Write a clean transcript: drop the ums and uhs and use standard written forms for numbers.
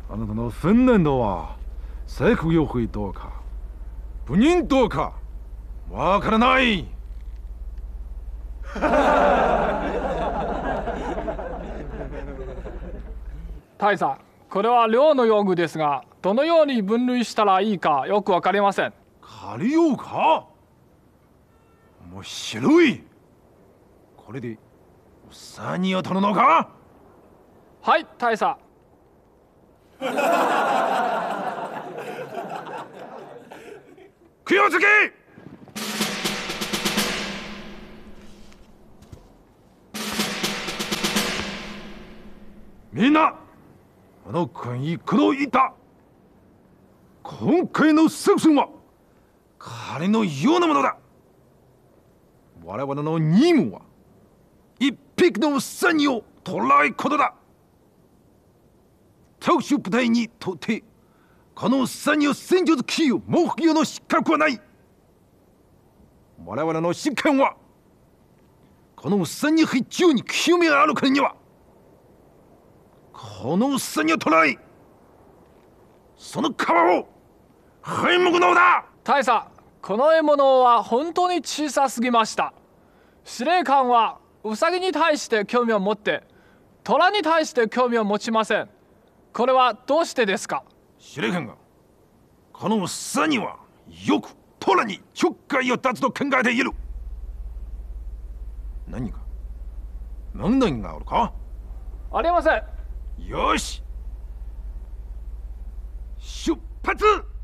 あなたの訓練とは成功会どうか不妊どうかわからない。 大佐、これは寮の用具ですが、どのように分類したらいいかよくわかりません。 借りようか。面白い。これでおさにを取るのか。 はい、大佐。 気をつけ。みんなあの君にこの言った。今回の作戦は彼のようなものだ。我々の任務は一匹のウサギを捕らえることだ。特殊部隊にとってこのウサギを戦術キー目標の資格はない。我々の執権はこのウサギ必中に清めがあるからにはこのウサギを捕らえその皮を剥ぐのだ。 大佐、この獲物は本当に小さすぎました。司令官はウサギに対して興味を持って虎に対して興味を持ちません。これはどうしてですか。 司令官がこのウサギはよく虎にちょっかいを立つと考えている。何か問題があるか。 ありません。 よし出発。